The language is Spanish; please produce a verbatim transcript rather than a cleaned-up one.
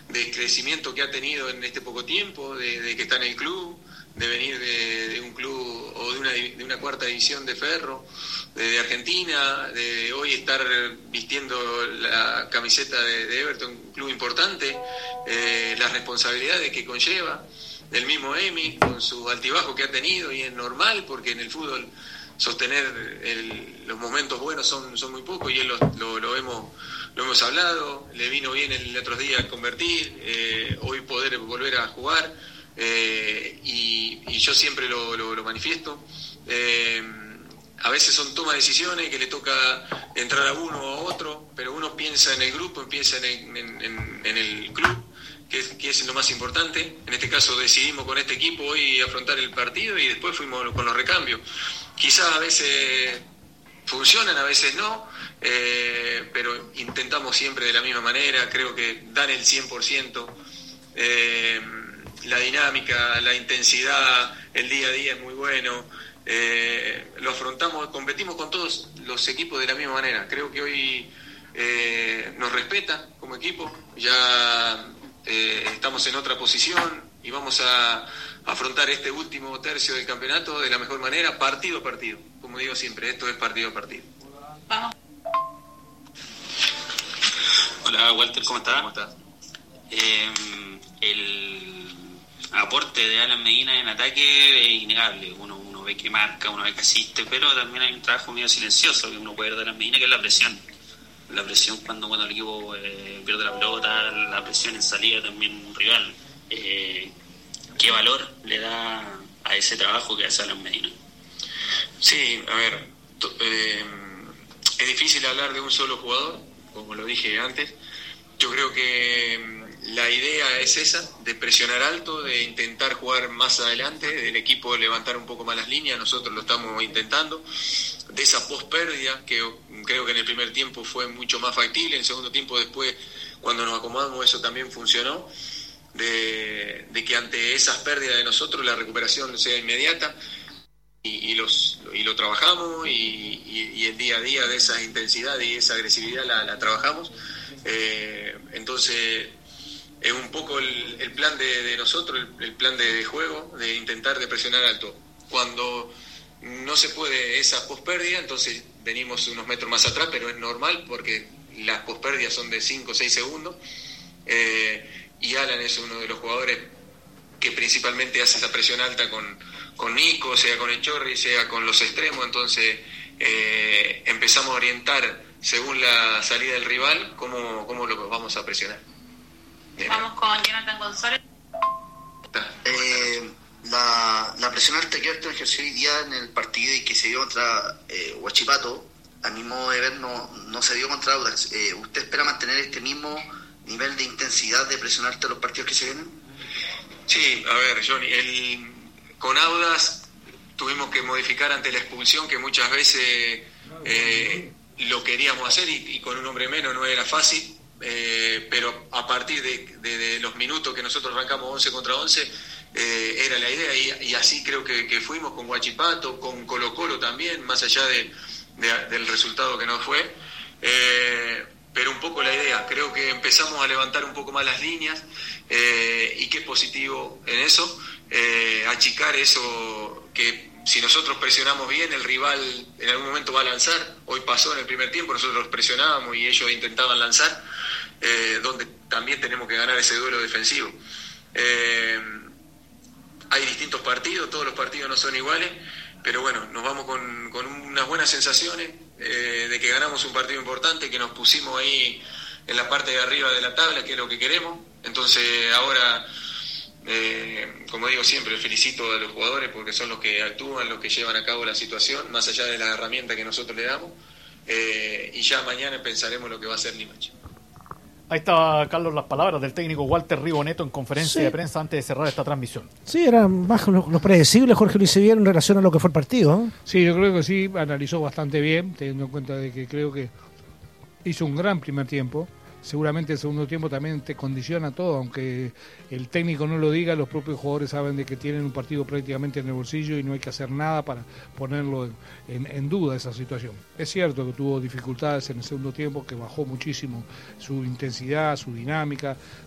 de crecimiento que ha tenido en este poco tiempo, de, de que está en el club, de venir de, de un club o de una, de una cuarta división de Ferro, de, de Argentina, de hoy estar vistiendo la camiseta de, de Everton, un club importante, eh, las responsabilidades que conlleva, del mismo Emi, con su altibajo que ha tenido, y es normal porque en el fútbol sostener el, los momentos buenos son, son muy pocos, y él lo, lo, lo, hemos, lo hemos hablado. Le vino bien el otro día convertir, eh, hoy poder volver a jugar, eh, y, y yo siempre lo, lo, lo manifiesto. Eh, a veces son toma de decisiones que le toca entrar a uno o a otro, pero uno piensa en el grupo, piensa en, en, en, en el club, que es, que es lo más importante. En este caso decidimos con este equipo hoy afrontar el partido, y después fuimos con los recambios. Quizás a veces funcionan, a veces no, eh, pero intentamos siempre de la misma manera. Creo que dan el cien por ciento, eh, la dinámica, la intensidad, el día a día es muy bueno, eh, lo afrontamos, competimos con todos los equipos de la misma manera. Creo que hoy eh, nos respeta como equipo, ya eh, estamos en otra posición y vamos a afrontar este último tercio del campeonato de la mejor manera, partido a partido. Como digo siempre, esto es partido a partido. Vamos. Hola Walter, ¿cómo estás? ¿Cómo estás? Eh, el aporte de Alan Medina en ataque es innegable. Uno, uno ve que marca, uno ve que asiste, pero también hay un trabajo medio silencioso que uno puede ver de Alan Medina, que es la presión. La presión cuando, cuando el equipo eh, pierde la pelota, la presión en salida también un rival. Eh, ¿Qué valor le da a ese trabajo que hace Alan Medina? Sí, a ver, to, eh, es difícil hablar de un solo jugador, como lo dije antes. Yo creo que la idea es esa, de presionar alto, de intentar jugar más adelante, del equipo levantar un poco más las líneas. Nosotros lo estamos intentando. De esa pospérdida, que creo que en el primer tiempo fue mucho más factible, en el segundo tiempo después, cuando nos acomodamos, eso también funcionó. De, de que ante esas pérdidas de nosotros la recuperación sea inmediata, y, y, los, y lo trabajamos, y, y, y el día a día de esa intensidad y esa agresividad la, la trabajamos. Eh, entonces es un poco el, el plan de, de nosotros, el, el plan de, de juego, de intentar de presionar alto. Cuando no se puede esa pospérdida, entonces venimos unos metros más atrás, pero es normal porque las pospérdidas son de cinco o seis segundos. Eh, y Alan es uno de los jugadores que principalmente hace esa presión alta con, con Nico, sea con el Chorri, sea con los extremos. Entonces eh, empezamos a orientar según la salida del rival cómo, cómo lo vamos a presionar. Bien. Vamos con Jonathan González. Eh, la, la presión alta que Everton ejerció hoy día en el partido y que se dio contra eh, Huachipato, a mi modo de ver no, no se dio contra Audax. Eh, ¿Usted espera mantener este mismo nivel de intensidad de presionar alto los partidos que se vienen? Sí, a ver, Johnny, el, con Audax tuvimos que modificar ante la expulsión, que muchas veces eh, lo queríamos hacer, y, y con un hombre menos no era fácil, eh, pero a partir de, de, de los minutos que nosotros arrancamos once contra once, eh, era la idea, y, y así creo que, que fuimos con Huachipato, con Colo Colo también, más allá de, de, del resultado que no fue. Eh, pero un poco la idea, creo que empezamos a levantar un poco más las líneas, eh, y que es positivo en eso, eh, achicar eso, que si nosotros presionamos bien, el rival en algún momento va a lanzar. Hoy pasó en el primer tiempo, nosotros presionábamos y ellos intentaban lanzar, eh, donde también tenemos que ganar ese duelo defensivo. Eh, hay distintos partidos, todos los partidos no son iguales, pero bueno, nos vamos con, con unas buenas sensaciones, eh, de que ganamos un partido importante, que nos pusimos ahí en la parte de arriba de la tabla, que es lo que queremos. Entonces ahora, eh, como digo siempre, felicito a los jugadores porque son los que actúan, los que llevan a cabo la situación, más allá de las herramientas que nosotros le damos, eh, y ya mañana pensaremos lo que va a ser Limache. Ahí está, Carlos, las palabras del técnico Walter Riboneto en conferencia sí. de prensa antes de cerrar esta transmisión. Sí, era más lo, lo predecible, Jorge Luis Sevier, en relación a lo que fue el partido, ¿eh? Sí, yo creo que sí, analizó bastante bien, teniendo en cuenta de que creo que hizo un gran primer tiempo. Seguramente el segundo tiempo también te condiciona todo, aunque el técnico no lo diga, los propios jugadores saben de que tienen un partido prácticamente en el bolsillo y no hay que hacer nada para ponerlo en, en, en duda esa situación. Es cierto que tuvo dificultades en el segundo tiempo, que bajó muchísimo su intensidad, su dinámica,